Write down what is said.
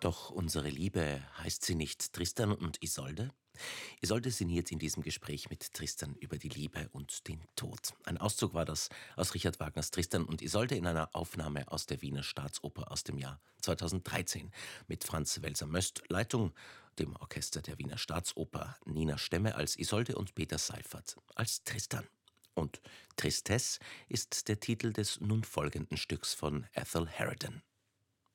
Doch unsere Liebe, heißt sie nicht Tristan und Isolde? Isolde sinniert in diesem Gespräch mit Tristan über die Liebe und den Tod. Ein Auszug war das aus Richard Wagners Tristan und Isolde in einer Aufnahme aus der Wiener Staatsoper aus dem Jahr 2013 mit Franz Welser-Möst Leitung, dem Orchester der Wiener Staatsoper, Nina Stemme als Isolde und Peter Seiffert als Tristan. Und Tristesse ist der Titel des nun folgenden Stücks von Ethel Sheridan.